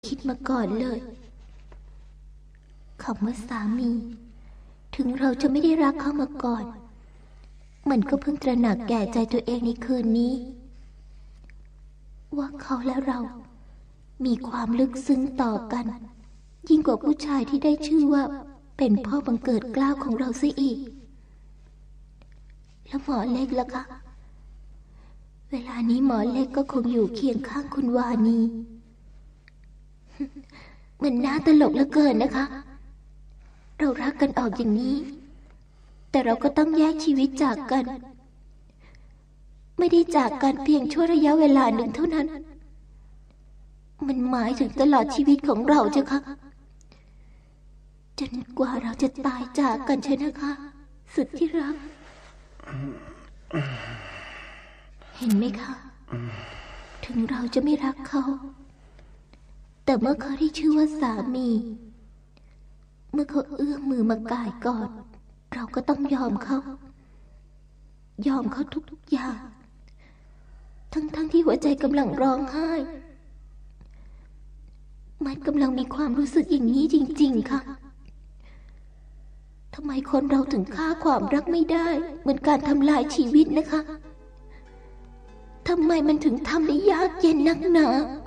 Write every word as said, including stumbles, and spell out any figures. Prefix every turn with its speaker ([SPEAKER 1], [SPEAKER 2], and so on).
[SPEAKER 1] คิดมาก่อนเลยคำว่าสามีถึงเราจะไม่ได้รักเขามาก่อนมันก็เพิ่งตระหนักแก่ใจตัวเองในคืนนี้ว่าเขาและเรามีความลึกซึ้งต่อกันยิ่งกว่าผู้ชายที่ได้ชื่อว่าเป็นพ่อบังเกิดเกล้าของเราซะอีกแล้วหมอเล็กล่ะคะเวลานี้หมอเล็กก็คงอยู่เคียงข้างคุณวานีมันน่าตลกเหลือเกินนะคะเรารักกันออกอย่างนี้แต่เราก็ต้องแยกชีวิตจากกันไม่ได้จากกันเพียงชั่วระยะเวลาหนึ่งเท่านั้นมันหมายถึงตลอดชีวิตของเราเจ้าค่ะจนกว่าเราจะตายจากกันใช่นะคะสุดที่รักเห็นไหมคะถึงเราจะไม่รักเขาแต่เมื่อเขาได้ชื่อว่าสามีเมื่อเขาเอื้อมมือมากายกอดเราก็ต้องยอมเขายอมเขาทุกๆอย่างทั้งๆ ท, ที่หัวใจกำลังร้องไห้มันกำลังมีความรู้สึกอย่างนี้จริงๆค่ะทำไมคนเราถึงฆ่าความรักไม่ได้เหมือนการทำลายชีวิตนะคะทำไมมันถึงทำได้ยากเย็นนักหนา